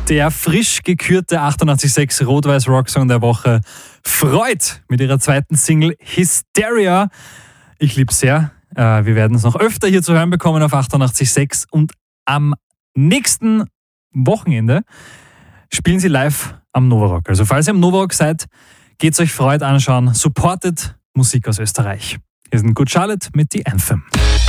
Der frisch gekürte 88.6 Rot-Weiß-Rock-Song der Woche Freud mit ihrer zweiten Single Hysteria. Ich lieb's sehr. Wir werden es noch öfter hier zu hören bekommen auf 88.6 und am nächsten Wochenende spielen sie live am Novarock. Also falls ihr am Novarock seid, geht's euch Freud anschauen. Supportet Musik aus Österreich. Hier sind Good Charlotte mit The Anthem.